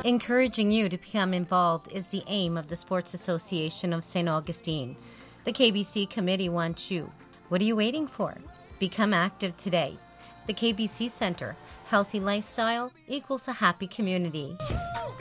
Encouraging you to become involved is the aim of the Sports Association of St. Augustine. The KBC committee wants you. What are you waiting for? Become active today. The KBC Center. Healthy lifestyle equals a happy community.